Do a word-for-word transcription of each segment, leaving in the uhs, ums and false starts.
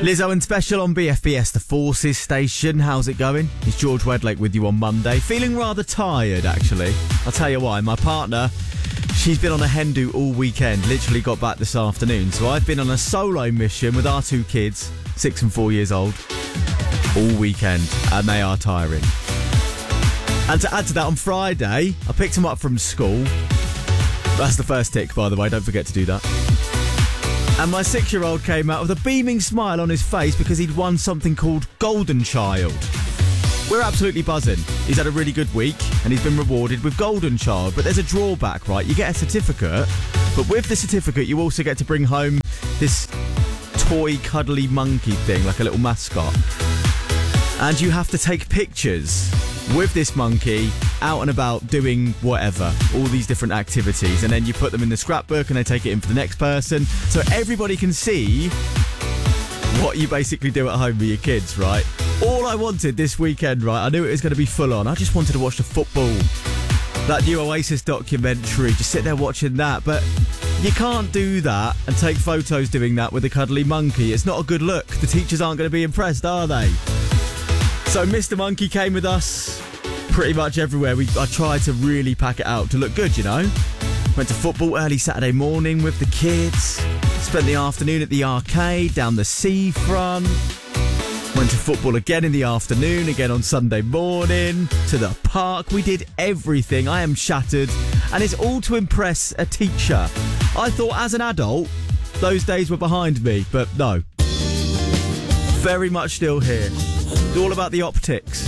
Lizzo and Special on B F B S, the Forces station. How's it going? It's George Wedlake with you on Monday. Feeling rather tired, actually. I'll tell you why. My partner, she's been on a hen do all weekend. Literally got back this afternoon. So I've been on a solo mission with our two kids, six and four years old, all weekend. And they are tiring. And to add to that, on Friday, I picked them up from school. That's the first tick, by the way. Don't forget to do that. And my six-year-old came out with a beaming smile on his face because he'd won something called Golden Child. We're absolutely buzzing. He's had a really good week and he's been rewarded with Golden Child. But there's a drawback, right? You get a certificate, but with the certificate you also get to bring home this toy cuddly monkey thing, like a little mascot. And you have to take pictures with this monkey out and about doing whatever, all these different activities, and then you put them in the scrapbook and they take it in for the next person so everybody can see what you basically do at home with your kids, right? All I wanted this weekend, right, I knew it was going to be full on. I just wanted to watch the football, that new Oasis documentary, just sit there watching that. But you can't do that and take photos doing that with a cuddly monkey. It's not a good look. The teachers aren't going to be impressed, are they? So Mister Monkey came with us pretty much everywhere. We I tried to really pack it out to look good, you know. Went to football early Saturday morning with the kids. Spent the afternoon at the arcade down the seafront. Went to football again in the afternoon, again on Sunday morning. To the park. We did everything. I am shattered. And it's all to impress a teacher. I thought as an adult, those days were behind me. But no. Very much still here. It's all about the optics.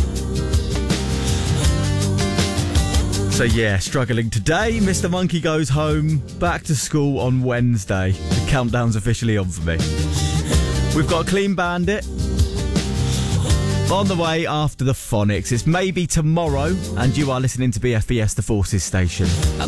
So yeah, struggling today. Mister Monkey goes home, back to school on Wednesday. The countdown's officially on for me. We've got a Clean Bandit on the way after the Phonics. It's maybe tomorrow, and you are listening to B F B S, the Forces station.